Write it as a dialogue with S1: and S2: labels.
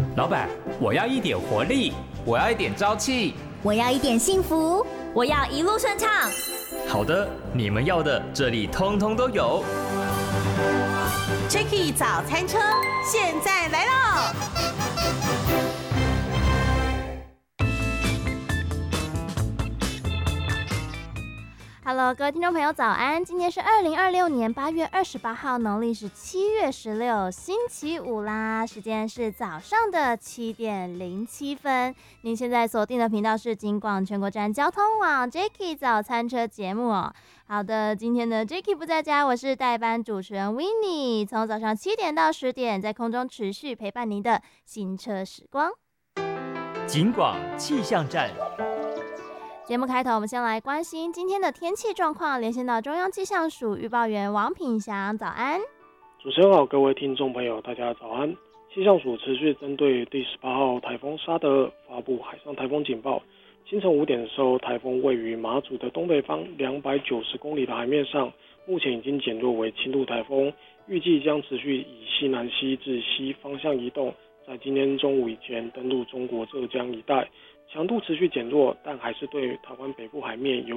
S1: 老板，我要一点活力，
S2: 我要一点朝气，
S3: 我要一点幸福，
S4: 我要一路顺畅。
S2: 好的，你们要的这里通通都有。
S5: Jacky 早餐车现在来喽
S6: ！Hello， 各位听众朋友，早安！今天是2026年8月28号，农历是7月16，星期五啦。时间是早上的7点07分。您现在锁定的频道是金广全国站交通网 Jacky 早餐车节目哦。好的，今天的 Jacky 不在家，我是代班主持人 Winnie， 从早上7点到10点，在空中持续陪伴您的新车时光。
S2: 金广气象站。
S6: 节目开头，我们先来关心今天的天气状况，连线到中央气象署预报员王品祥，早安。
S7: 主持人好，各位听众朋友，大家早安。气象署持续针对第18号台风沙德发布海上台风警报。清晨5点的时候，台风位于马祖的东北方290公里的海面上，目前已经减弱为轻度台风，预计将持续以西南西至西方向移动，在今天中午以前登陆中国浙江一带。强度持续减弱，但还是对台湾北部海面有